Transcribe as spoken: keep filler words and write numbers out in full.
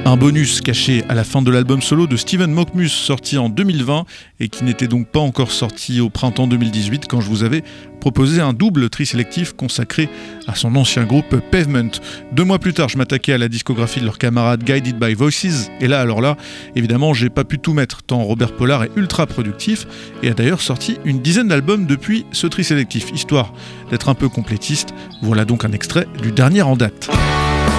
Un bonus caché à la fin de l'album solo de Steven Mockmus, sorti en deux mille vingt et qui n'était donc pas encore sorti au printemps deux mille dix-huit quand je vous avais proposé un double tri sélectif consacré à son ancien groupe Pavement. Deux mois plus tard, je m'attaquais à la discographie de leur camarade Guided by Voices, et là, alors là, évidemment, j'ai pas pu tout mettre, tant Robert Pollard est ultra productif et a d'ailleurs sorti une dizaine d'albums depuis ce tri sélectif, histoire d'être un peu complétiste. Voilà donc un extrait du dernier en date.